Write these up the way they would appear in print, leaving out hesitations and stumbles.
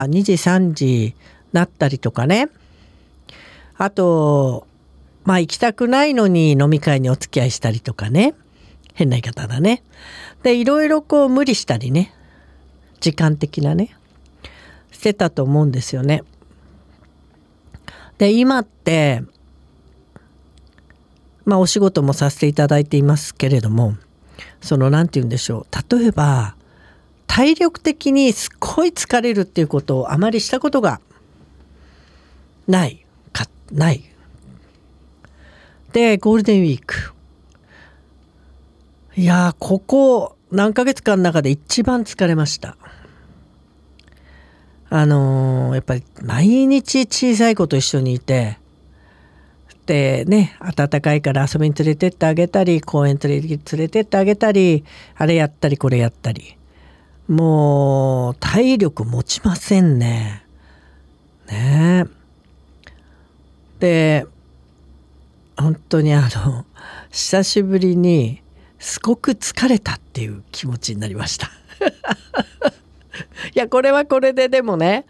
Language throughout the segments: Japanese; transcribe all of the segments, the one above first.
2時3時なったりとかね。あと行きたくないのに飲み会にお付き合いしたりとかね。変な言い方だね。でいろいろ無理したりね、時間的なねしてたと思うんですよね。で今ってお仕事もさせていただいていますけれども、なんて言うんでしょう、例えば体力的にすっごい疲れるっていうことをあまりしたことがないで、ゴールデンウィーク、いやここ何ヶ月間の中で一番疲れました。やっぱり毎日小さい子と一緒にいて、でね、暖かいから遊びに連れてってあげたり、公園連れてってあげたり、あれやったりこれやったり、もう体力持ちませんね。ねで本当に久しぶりにすごく疲れたっていう気持ちになりましたいやこれはこれででもね、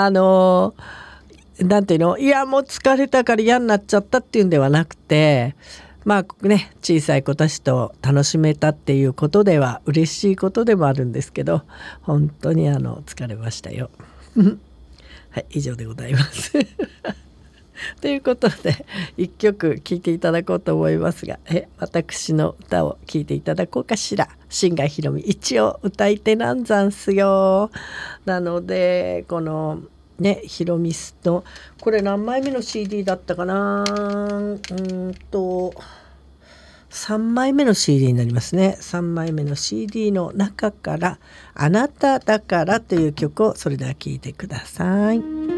なんていうの、いやもう疲れたから嫌になっちゃったっていうんではなくて、小さい子たちと楽しめたっていうことでは嬉しいことでもあるんですけど、本当に疲れましたよはい、以上でございますということで一曲聴いていただこうと思いますが、私の歌を聴いていただこうかしら。新海ひろみ、一応歌い手なんざんすよ。なのでこのね、ヒロミスのこれ何枚目の CD だったかな、3枚目の CD になりますね。3枚目の CD の中からあなただからという曲をそれでは聴いてください。